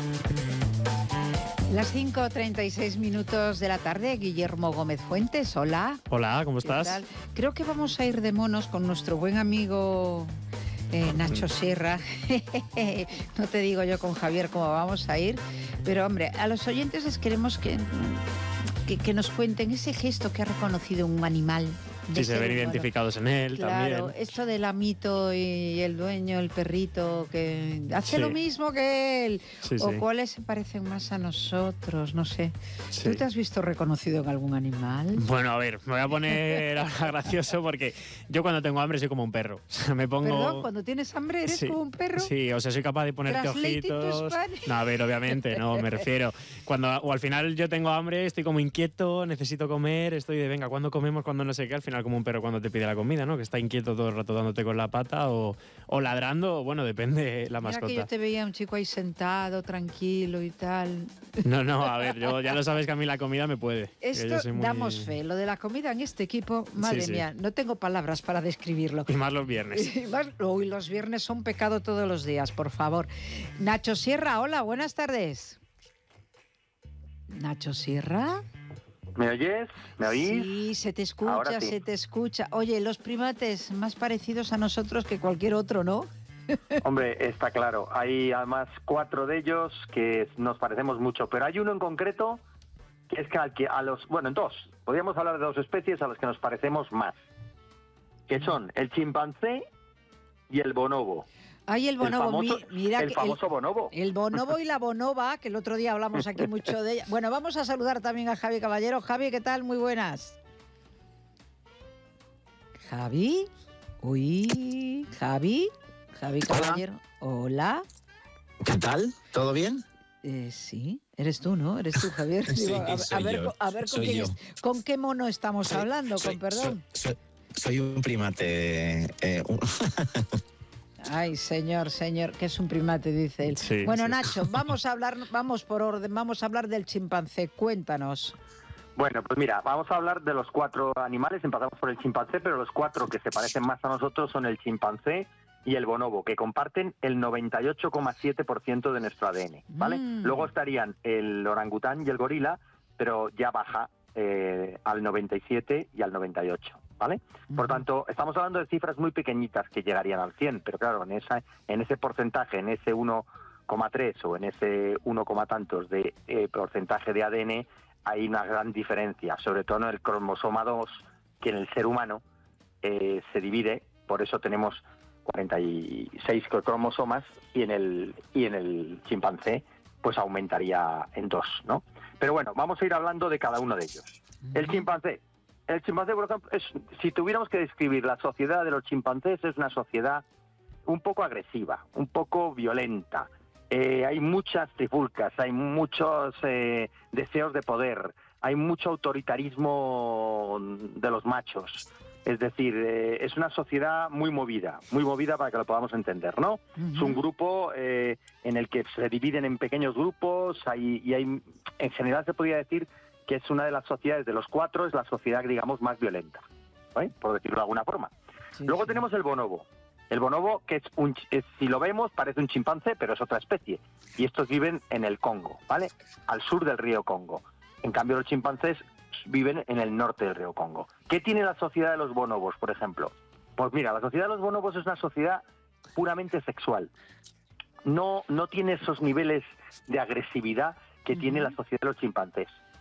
Las 5:36 de la tarde, Guillermo Gómez Fuentes, hola. Hola, ¿cómo estás? ¿Qué tal? Creo que vamos a ir de monos con nuestro buen amigo Nacho Sierra. No te digo yo con Javier cómo vamos a ir, pero hombre, a los oyentes les queremos que nos cuenten ese gesto que ha reconocido un animal. Sí, se ven identificados en él claro, también. Esto del amito y el dueño, el perrito, que hace lo mismo que él. Sí, o cuáles se parecen más a nosotros, no sé. Sí. ¿Tú te has visto reconocido en algún animal? Bueno, a ver, me voy a poner ahora gracioso porque yo cuando tengo hambre soy como un perro. O sea, me pongo... ¿Perdón? ¿Cuando tienes hambre eres como un perro? Sí, o sea, soy capaz de ponerte ojitos. No, a ver, obviamente, no, me refiero. O al final yo tengo hambre, estoy como inquieto, necesito comer, estoy de venga, ¿cuándo comemos? ¿Cuándo no sé qué? Al final como un perro cuando te pide la comida, ¿no? Que está inquieto todo el rato dándote con la pata o ladrando, o bueno, depende la mascota. Mira que yo te veía un chico ahí sentado, tranquilo y tal. No, a ver, yo ya lo sabes que a mí la comida me puede. Esto damos fe, lo de la comida en este equipo, madre mía, no tengo palabras para describirlo. Y más los viernes. Uy, los viernes son pecado todos los días, por favor. Nacho Sierra, hola, buenas tardes. Nacho Sierra... ¿Me oyes? ¿Me oís? Sí, se te escucha, sí. Se te escucha. Oye, los primates más parecidos a nosotros que cualquier otro, ¿no? Hombre, está claro. Hay además 4 de ellos que nos parecemos mucho, pero hay uno en concreto que es que en 2. Podríamos hablar de 2 especies a las que nos parecemos más, que son el chimpancé y el bonobo. Ay, el bonobo, mira el famoso bonobo. El bonobo y la bonoba, que el otro día hablamos aquí mucho de ella. Bueno, vamos a saludar también a Javi Caballero. Javi, ¿qué tal? Muy buenas. Javi. Uy, Javi Caballero. Hola. ¿Qué tal? ¿Todo bien? Sí, eres tú, ¿no? Eres tú, Javier. Sí, Digo, a ver con qué mono estamos hablando, con perdón. Soy un primate. Ay, señor, que es un primate, dice él. Sí, bueno, sí. Nacho, vamos por orden, vamos a hablar del chimpancé. Cuéntanos. Bueno, pues mira, vamos a hablar de los 4 animales. Empezamos por el chimpancé, pero los 4 que se parecen más a nosotros son el chimpancé y el bonobo, que comparten el 98,7% de nuestro ADN, ¿vale? Luego estarían el orangután y el gorila, pero ya baja al 97 y al 98. ¿Vale? Por tanto, estamos hablando de cifras muy pequeñitas que llegarían al 100, pero claro, en ese porcentaje, en ese 1,3 o en ese 1, tantos de porcentaje de ADN, hay una gran diferencia, sobre todo en el cromosoma 2, que en el ser humano se divide, por eso tenemos 46 cromosomas y en el chimpancé pues aumentaría en 2, ¿no? Pero bueno, vamos a ir hablando de cada uno de ellos. El chimpancé, por ejemplo, si tuviéramos que describir la sociedad de los chimpancés, es una sociedad un poco agresiva, un poco violenta. Hay muchas trifulcas, hay muchos deseos de poder, hay mucho autoritarismo de los machos. Es decir, es una sociedad muy movida para que lo podamos entender, ¿no? Es un grupo en el que se dividen en pequeños grupos en general se podría decir que es una de las sociedades de los 4, es la sociedad, digamos, más violenta, ¿eh? Por decirlo de alguna forma. Sí, luego tenemos el bonobo. El bonobo, que si lo vemos, parece un chimpancé, pero es otra especie. Y estos viven en el Congo, ¿vale? Al sur del río Congo. En cambio, los chimpancés viven en el norte del río Congo. ¿Qué tiene la sociedad de los bonobos, por ejemplo? Pues mira, la sociedad de los bonobos es una sociedad puramente sexual. No tiene esos niveles de agresividad que tiene la sociedad de los chimpancés.